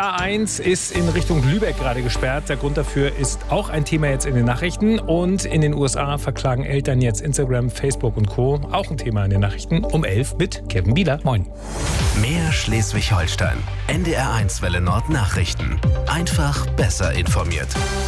A1 ist in Richtung Lübeck gerade gesperrt. Der Grund dafür ist auch ein Thema jetzt in den Nachrichten. Und in den USA verklagen Eltern jetzt Instagram, Facebook und Co. Auch ein Thema in den Nachrichten. Um 11 mit Kevin Bieler. Moin. Mehr Schleswig-Holstein. NDR1 Welle Nord Nachrichten. Einfach besser informiert.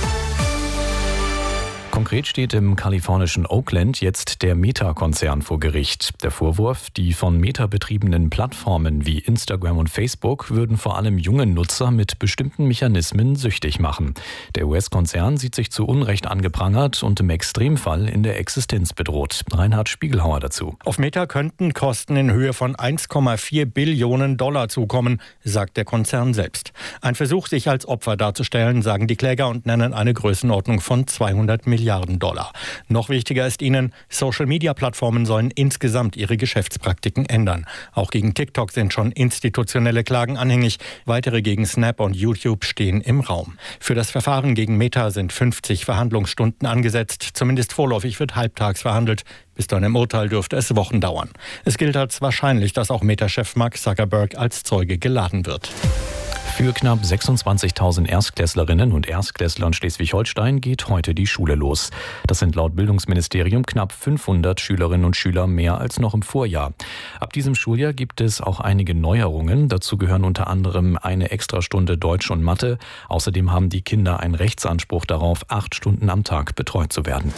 Konkret steht im kalifornischen Oakland jetzt der Meta-Konzern vor Gericht. Der Vorwurf, die von Meta betriebenen Plattformen wie Instagram und Facebook würden vor allem junge Nutzer mit bestimmten Mechanismen süchtig machen. Der US-Konzern sieht sich zu Unrecht angeprangert und im Extremfall in der Existenz bedroht. Reinhard Spiegelhauer dazu. Auf Meta könnten Kosten in Höhe von 1,4 Billionen Dollar zukommen, sagt der Konzern selbst. Ein Versuch, sich als Opfer darzustellen, sagen die Kläger und nennen eine Größenordnung von 200 Milliarden Dollar. Noch wichtiger ist ihnen, Social-Media-Plattformen sollen insgesamt ihre Geschäftspraktiken ändern. Auch gegen TikTok sind schon institutionelle Klagen anhängig. Weitere gegen Snap und YouTube stehen im Raum. Für das Verfahren gegen Meta sind 50 Verhandlungsstunden angesetzt. Zumindest vorläufig wird halbtags verhandelt. Bis zu einem Urteil dürfte es Wochen dauern. Es gilt als wahrscheinlich, dass auch Meta-Chef Mark Zuckerberg als Zeuge geladen wird. Für knapp 26.000 Erstklässlerinnen und Erstklässler in Schleswig-Holstein geht heute die Schule los. Das sind laut Bildungsministerium knapp 500 Schülerinnen und Schüler mehr als noch im Vorjahr. Ab diesem Schuljahr gibt es auch einige Neuerungen. Dazu gehören unter anderem eine Extrastunde Deutsch und Mathe. Außerdem haben die Kinder einen Rechtsanspruch darauf, 8 Stunden am Tag betreut zu werden.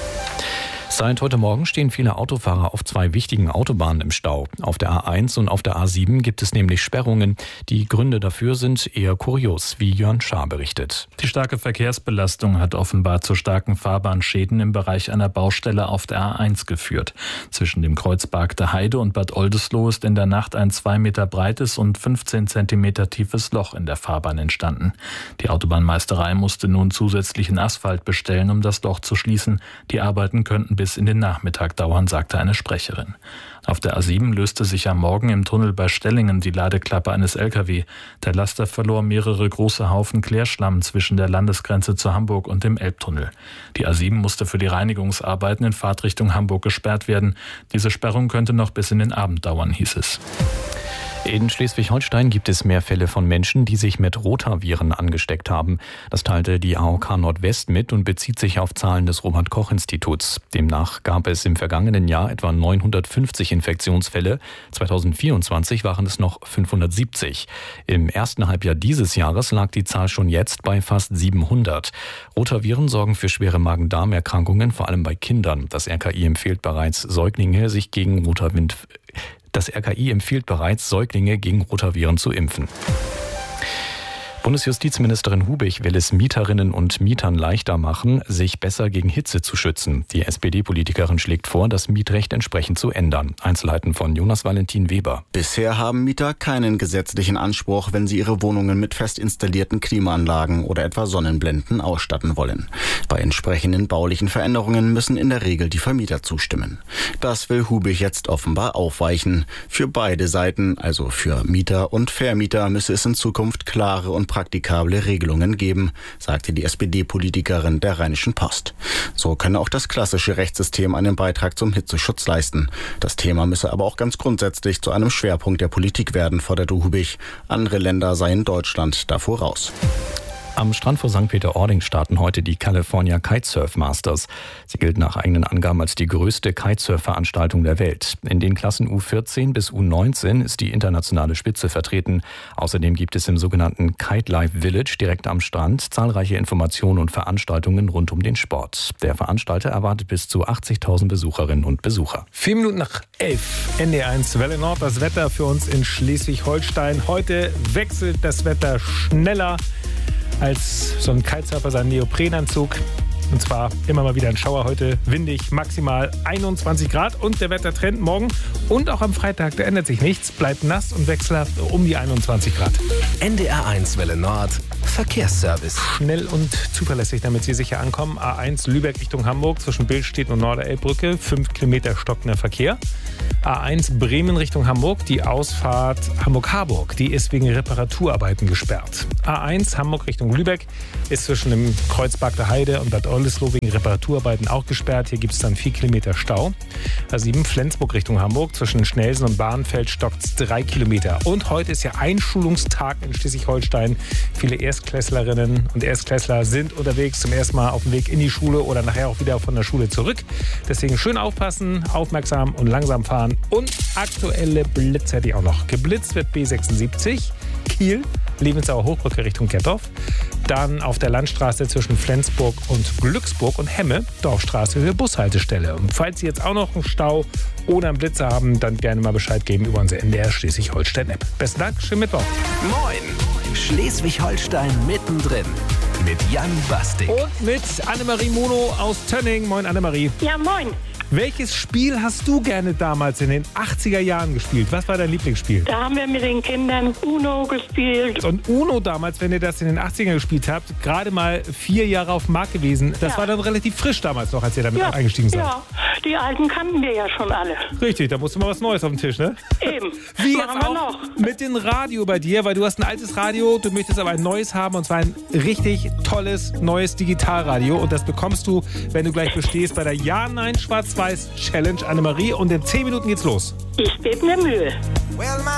Seit heute Morgen stehen viele Autofahrer auf 2 wichtigen Autobahnen im Stau. Auf der A1 und auf der A7 gibt es nämlich Sperrungen. Die Gründe dafür sind eher kurios, wie Jörn Schaar berichtet. Die starke Verkehrsbelastung hat offenbar zu starken Fahrbahnschäden im Bereich einer Baustelle auf der A1 geführt. Zwischen dem Kreuz Bargte Heide und Bad Oldesloe ist in der Nacht ein 2 Meter breites und 15 Zentimeter tiefes Loch in der Fahrbahn entstanden. Die Autobahnmeisterei musste nun zusätzlichen Asphalt bestellen, um das Loch zu schließen. Die Arbeiten könnten bis in den Nachmittag dauern, sagte eine Sprecherin. Auf der A7 löste sich am Morgen im Tunnel bei Stellingen die Ladeklappe eines LKW. Der Laster verlor mehrere große Haufen Klärschlamm zwischen der Landesgrenze zu Hamburg und dem Elbtunnel. Die A7 musste für die Reinigungsarbeiten in Fahrtrichtung Hamburg gesperrt werden. Diese Sperrung könnte noch bis in den Abend dauern, hieß es. In Schleswig-Holstein gibt es mehr Fälle von Menschen, die sich mit Rotaviren angesteckt haben. Das teilte die AOK Nordwest mit und bezieht sich auf Zahlen des Robert-Koch-Instituts. Demnach gab es im vergangenen Jahr etwa 950 Infektionsfälle. 2024 waren es noch 570. Im ersten Halbjahr dieses Jahres lag die Zahl schon jetzt bei fast 700. Rotaviren sorgen für schwere Magen-Darm-Erkrankungen, vor allem bei Kindern. Das RKI empfiehlt bereits, Säuglinge gegen Rotaviren zu impfen. Bundesjustizministerin Hubich will es Mieterinnen und Mietern leichter machen, sich besser gegen Hitze zu schützen. Die SPD-Politikerin schlägt vor, das Mietrecht entsprechend zu ändern. Einzelheiten von Jonas Valentin Weber. Bisher haben Mieter keinen gesetzlichen Anspruch, wenn sie ihre Wohnungen mit fest installierten Klimaanlagen oder etwa Sonnenblenden ausstatten wollen. Bei entsprechenden baulichen Veränderungen müssen in der Regel die Vermieter zustimmen. Das will Hubich jetzt offenbar aufweichen. Für beide Seiten, also für Mieter und Vermieter, müsse es in Zukunft klare und praktikable Regelungen geben, sagte die SPD-Politikerin der Rheinischen Post. So könne auch das klassische Rechtssystem einen Beitrag zum Hitzeschutz leisten. Das Thema müsse aber auch ganz grundsätzlich zu einem Schwerpunkt der Politik werden, forderte Hubich. Andere Länder seien Deutschland da voraus. Am Strand vor St. Peter-Ording starten heute die California Kitesurf Masters. Sie gilt nach eigenen Angaben als die größte Kitesurf-Veranstaltung der Welt. In den Klassen U14 bis U19 ist die internationale Spitze vertreten. Außerdem gibt es im sogenannten Kite Life Village direkt am Strand zahlreiche Informationen und Veranstaltungen rund um den Sport. Der Veranstalter erwartet bis zu 80.000 Besucherinnen und Besucher. 4 Minuten nach 11, NDR1 Welle Nord, das Wetter für uns in Schleswig-Holstein. Heute wechselt das Wetter schneller als so ein Kitesurfer seinen Neoprenanzug. Und zwar immer mal wieder ein Schauer, heute windig, maximal 21 Grad. Und der Wettertrend morgen und auch am Freitag, da ändert sich nichts. Bleibt nass und wechselhaft um die 21 Grad. NDR1 Welle Nord Verkehrsservice. Schnell und zuverlässig, damit Sie sicher ankommen. A1 Lübeck Richtung Hamburg zwischen Billstedt und Norderelbbrücke. 5 Kilometer stockender Verkehr. A1 Bremen Richtung Hamburg. Die Ausfahrt Hamburg-Harburg. Die ist wegen Reparaturarbeiten gesperrt. A1 Hamburg Richtung Lübeck ist zwischen dem Kreuzberg der Heide und Bad Oldesloe wegen Reparaturarbeiten auch gesperrt. Hier gibt es dann 4 Kilometer Stau. A7 Flensburg Richtung Hamburg. Zwischen Schnelsen und Bahnfeld stockt es 3 Kilometer. Und heute ist ja Einschulungstag in Schleswig-Holstein. Viele Erstklässlerinnen und Erstklässler sind unterwegs, zum ersten Mal auf dem Weg in die Schule oder nachher auch wieder von der Schule zurück. Deswegen schön aufpassen, aufmerksam und langsam fahren. Und aktuelle Blitze hätte ich auch noch. Geblitzt wird B76, Kiel, Lebensauer Hochbrücke Richtung Gettorf. Dann auf der Landstraße zwischen Flensburg und Glücksburg und Hemme, Dorfstraße Höhe Bushaltestelle. Und falls Sie jetzt auch noch einen Stau oder einen Blitzer haben, dann gerne mal Bescheid geben über unsere NDR Schleswig-Holstein-App. Besten Dank, schönen Mittwoch. Moin! Schleswig-Holstein mittendrin. Mit Jan Bastik. Und mit Annemarie Mono aus Tönning. Moin Annemarie. Ja, moin. Welches Spiel hast du gerne damals in den 80er Jahren gespielt? Was war dein Lieblingsspiel? Da haben wir mit den Kindern Uno gespielt. Und Uno damals, wenn ihr das in den 80ern gespielt habt, gerade mal 4 Jahre auf dem Markt gewesen. Das war dann relativ frisch damals noch, als ihr damit eingestiegen seid. Ja, die alten kannten wir ja schon alle. Richtig, da musste mal was Neues auf den Tisch, ne? Eben. Wie Machen jetzt wir auch noch. mit dem Radio bei dir, weil du hast ein altes Radio, du möchtest aber ein neues haben, und zwar ein richtig tolles, neues Digitalradio. Und das bekommst du, wenn du gleich bestehst bei der Ja-Nein-Schwarz-Weiß-Challenge, Annemarie. Und in 10 Minuten geht's los. Ich gebe mir Mühe.